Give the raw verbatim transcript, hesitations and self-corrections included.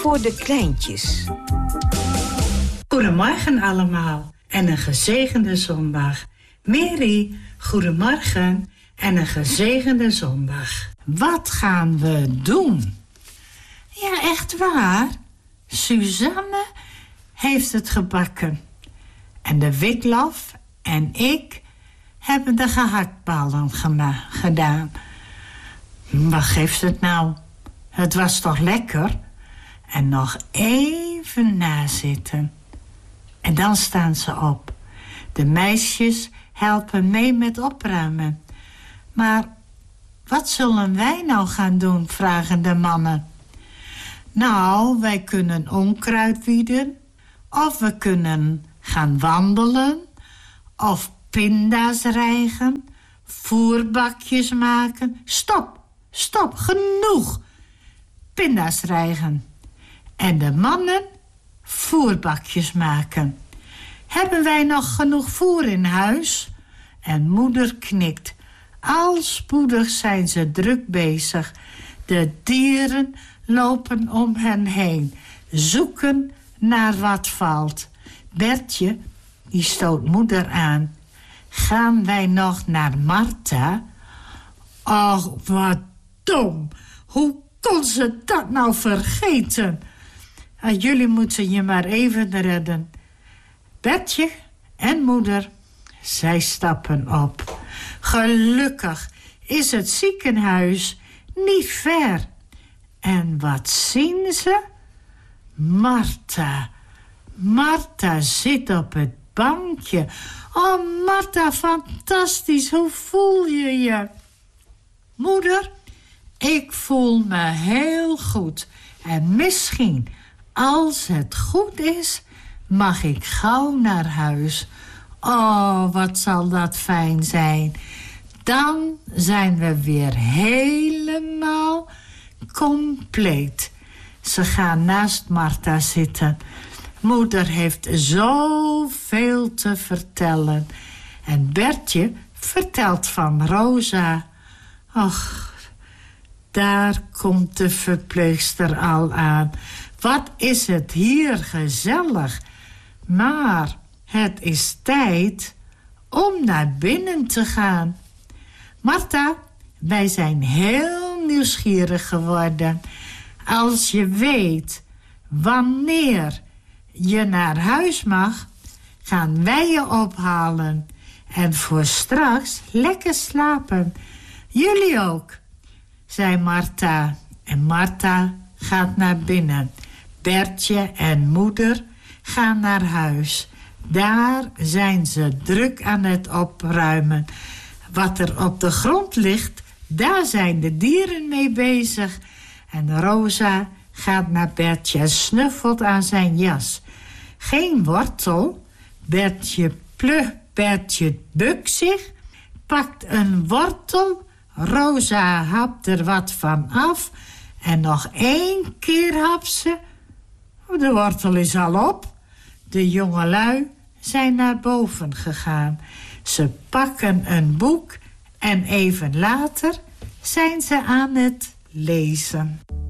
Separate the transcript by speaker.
Speaker 1: voor de kleintjes.
Speaker 2: Goedemorgen allemaal en een gezegende zondag. Mary, goedemorgen en een gezegende zondag. Wat gaan we doen? Ja, echt waar. Suzanne heeft het gebakken. En de witlof en ik hebben de gehaktballen gema- gedaan. Wat geeft het nou? Het was toch lekker? En nog even nazitten. En dan staan ze op. De meisjes helpen mee met opruimen. Maar wat zullen wij nou gaan doen, vragen de mannen. Nou, wij kunnen onkruid wieden. Of we kunnen gaan wandelen. Of pinda's rijgen. Voerbakjes maken. Stop, stop, genoeg. Pinda's rijgen. En de mannen voerbakjes maken. Hebben wij nog genoeg voer in huis? En moeder knikt. Al spoedig zijn ze druk bezig. De dieren lopen om hen heen. Zoeken naar wat valt. Bertje, die stoot moeder aan. Gaan wij nog naar Martha? Och, wat dom. Hoe kon ze dat nou vergeten? Ah, jullie moeten je maar even redden. Bertje en moeder, zij stappen op. Gelukkig is het ziekenhuis niet ver. En wat zien ze? Martha. Martha zit op het bankje. Oh, Martha, fantastisch. Hoe voel je je? Moeder, ik voel me heel goed. En misschien, als het goed is, mag ik gauw naar huis. Oh, wat zal dat fijn zijn. Dan zijn we weer helemaal compleet. Ze gaan naast Martha zitten. Moeder heeft zoveel te vertellen. En Bertje vertelt van Rosa. Och, daar komt de verpleegster al aan. Wat is het hier gezellig. Maar het is tijd om naar binnen te gaan. Martha, wij zijn heel nieuwsgierig geworden. Als je weet wanneer je naar huis mag, gaan wij je ophalen. En voor straks lekker slapen. Jullie ook, zei Martha. En Martha gaat naar binnen. Bertje en moeder gaan naar huis. Daar zijn ze druk aan het opruimen. Wat er op de grond ligt, daar zijn de dieren mee bezig. En Rosa gaat naar Bertje en snuffelt aan zijn jas. Geen wortel. Bertje plukt, Bertje bukt zich, pakt een wortel. Rosa hapt er wat van af. En nog één keer hapt ze. De wortel is al op. De jongelui zijn naar boven gegaan. Ze pakken een boek en even later zijn ze aan het lezen.